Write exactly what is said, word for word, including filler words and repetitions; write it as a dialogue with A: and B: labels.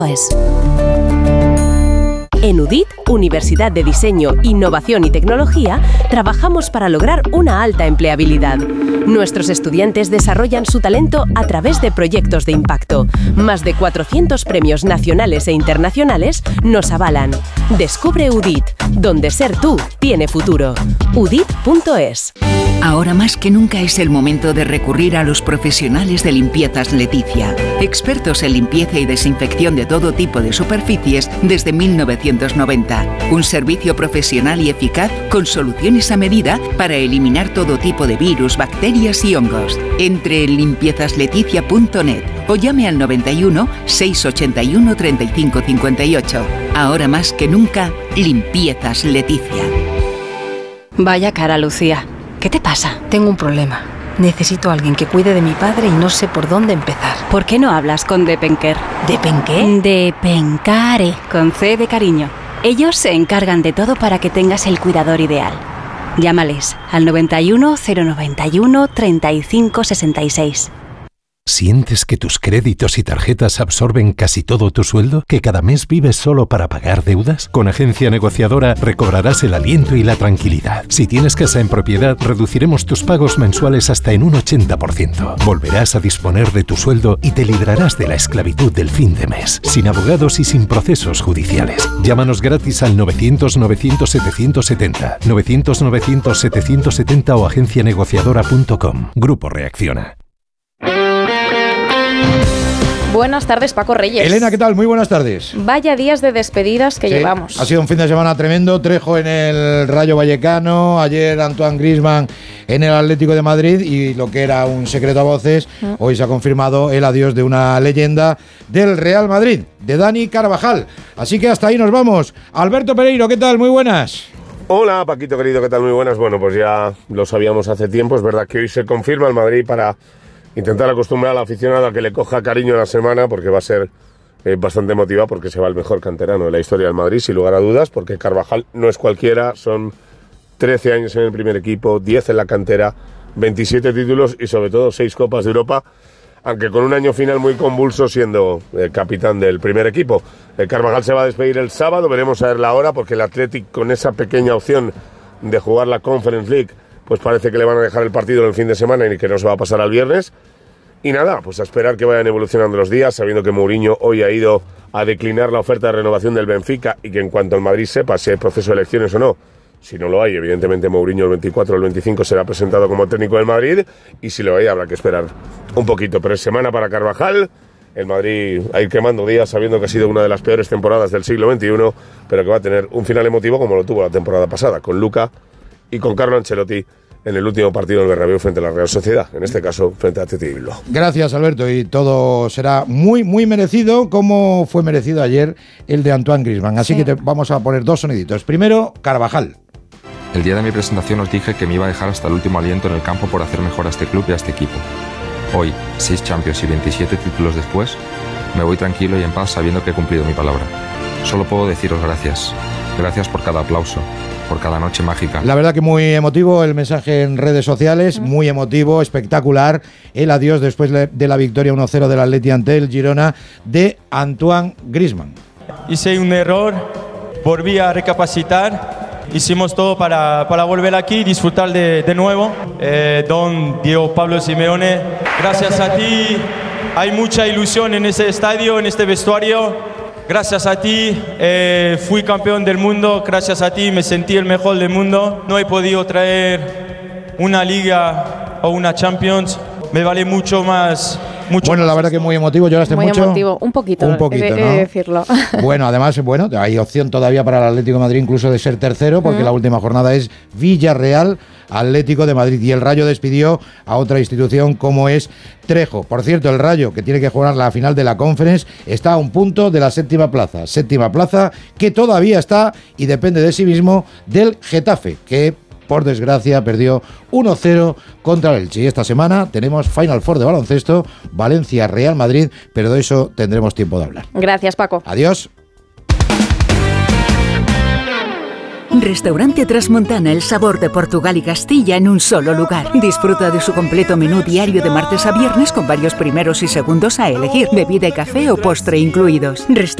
A: Es. En U D I T, Universidad de Diseño, Innovación y Tecnología, trabajamos para lograr una alta empleabilidad. Nuestros estudiantes desarrollan su talento a través de proyectos de impacto. Más de cuatrocientos premios nacionales e internacionales nos avalan. Descubre U D I T, donde ser tú tiene futuro. U D I T punto es.
B: Ahora más que nunca es el momento de recurrir a los profesionales de Limpiezas Leticia, expertos en limpieza y desinfección de todo tipo de superficies desde mil novecientos noventa. Un servicio profesional y eficaz con soluciones a medida para eliminar todo tipo de virus, bacterias y hongos. Entre en limpiezas leticia punto net o llame al noventa y uno, seiscientos ochenta y uno, treinta y cinco cincuenta y ocho. Ahora más que nunca, Limpiezas Leticia.
C: Vaya cara, Lucía. ¿Qué te pasa? Tengo un problema. Necesito a alguien que cuide de mi padre y no sé por dónde empezar.
D: ¿Por qué no hablas con Depenker?
C: ¿Depenqué?
D: Depencare, con C de cariño. Ellos se encargan de todo para que tengas el cuidador ideal. Llámales al noventa y uno, cero noventa y uno, treinta y cinco sesenta y seis.
E: ¿Sientes que tus créditos y tarjetas absorben casi todo tu sueldo? ¿Que cada mes vives solo para pagar deudas? Con Agencia Negociadora recobrarás el aliento y la tranquilidad. Si tienes casa en propiedad, reduciremos tus pagos mensuales hasta en un ochenta por ciento. Volverás a disponer de tu sueldo y te librarás de la esclavitud del fin de mes, sin abogados y sin procesos judiciales. Llámanos gratis al novecientos, novecientos, setecientos setenta, novecientos, novecientos, setecientos setenta o agencia negociadora punto com. Grupo Reacciona.
F: Buenas tardes, Paco Reyes.
G: Elena, ¿qué tal? Muy buenas tardes.
F: Vaya días de despedidas que
G: sí,
F: llevamos.
G: Ha sido un fin de semana tremendo. Trejo en el Rayo Vallecano, ayer Antoine Griezmann en el Atlético de Madrid y lo que era un secreto a voces, mm. hoy se ha confirmado el adiós de una leyenda del Real Madrid, de Dani Carvajal. Así que hasta ahí nos vamos. Alberto Pereiro, ¿qué tal? Muy buenas.
H: Hola, Paquito querido, ¿qué tal? Muy buenas. Bueno, pues ya lo sabíamos hace tiempo. Es verdad que hoy se confirma el Madrid para intentar acostumbrar al aficionado a que le coja cariño a la semana, porque va a ser eh, bastante emotiva, porque se va el mejor canterano de la historia del Madrid, sin lugar a dudas, porque Carvajal no es cualquiera, son trece años en el primer equipo, diez en la cantera, veintisiete títulos y sobre todo seis Copas de Europa, aunque con un año final muy convulso siendo el capitán del primer equipo. El Carvajal se va a despedir el sábado, veremos a ver la hora, porque el Athletic, con esa pequeña opción de jugar la Conference League, pues parece que le van a dejar el partido en el fin de semana y que no se va a pasar al viernes. Y nada, pues a esperar que vayan evolucionando los días, sabiendo que Mourinho hoy ha ido a declinar la oferta de renovación del Benfica y que en cuanto el Madrid sepa si hay proceso de elecciones o no, si no lo hay, evidentemente Mourinho el veinticuatro o el veinticinco será presentado como técnico del Madrid, y si lo hay habrá que esperar un poquito. Pero es semana para Carvajal, el Madrid a ir quemando días sabiendo que ha sido una de las peores temporadas del siglo veintiuno, pero que va a tener un final emotivo como lo tuvo la temporada pasada, con Luka y con Carlo Ancelotti en el último partido del Bernabéu frente a la Real Sociedad, en este caso frente a Athletic Bilbao.
G: Gracias, Alberto, y todo será muy muy merecido, como fue merecido ayer el de Antoine Griezmann. Así sí. que te vamos a poner dos soniditos. Primero, Carvajal.
I: El día de mi presentación os dije que me iba a dejar hasta el último aliento en el campo por hacer mejor a este club y a este equipo. Hoy, seis Champions y veintisiete títulos después, me voy tranquilo y en paz sabiendo que he cumplido mi palabra. Solo puedo deciros gracias. Gracias por cada aplauso, por cada noche mágica. La verdad que muy emotivo el mensaje en redes sociales, muy emotivo, espectacular. El adiós después de la victoria uno cero del Atleti ante el Girona de Antoine Griezmann.
J: Hice un error, volví a recapacitar, hicimos todo para, para volver aquí y disfrutar de, de nuevo. Eh, don Diego Pablo Simeone, gracias a ti, hay mucha ilusión en ese estadio, en este vestuario. Gracias a ti eh, fui campeón del mundo, gracias a ti me sentí el mejor del mundo. No he podido traer una liga o una Champions, me vale mucho más. Mucho
G: bueno,
J: más
G: la verdad que muy emotivo, ¿lloraste
F: muy
G: mucho?
F: Muy emotivo, un poquito,
G: un poquito,
F: he,
G: ¿no?
F: he de decirlo.
G: Bueno, además, bueno, hay opción todavía para el Atlético de Madrid incluso de ser tercero, porque uh-huh. la última jornada es Villarreal, Atlético de Madrid, y el Rayo despidió a otra institución como es Trejo. Por cierto, el Rayo, que tiene que jugar la final de la Conference, está a un punto de la séptima plaza, séptima plaza que todavía está y depende de sí mismo del Getafe, que por desgracia perdió uno cero contra el Elche. Y esta semana tenemos Final Four de baloncesto, Valencia-Real Madrid, pero de eso tendremos tiempo de hablar.
F: Gracias, Paco.
G: Adiós.
B: Restaurante Trasmontana, el sabor de Portugal y Castilla en un solo lugar. Disfruta de su completo menú diario de martes a viernes con varios primeros y segundos a elegir, bebida y café o postre incluidos.